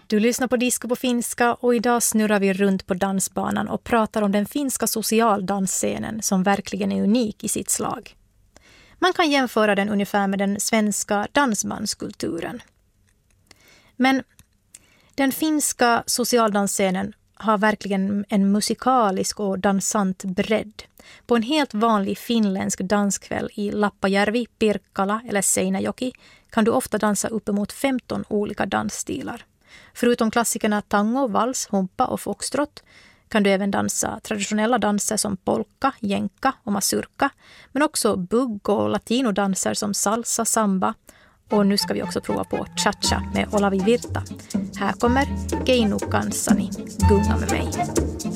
Du lyssnar på Disco på finska och idag snurrar vi runt på dansbanan och pratar om den finska socialdansscenen som verkligen är unik i sitt slag. Man kan jämföra den ungefär med den svenska dansbandskulturen. Men den finska socialdansscenen har verkligen en musikalisk och dansant bredd. På en helt vanlig finländsk danskväll i Lappajärvi, Pirkkala eller Seinäjoki kan du ofta dansa uppemot 15 olika dansstilar. Förutom klassikerna tango, vals, humpa och foxtrot kan du även dansa traditionella danser som polka, jänka och mazurka, men också bugg och latinodanser som salsa, samba. Och nu ska vi också prova på cha-cha med Olavi Virta. Här kommer Keinu kanssani, gunga med mig.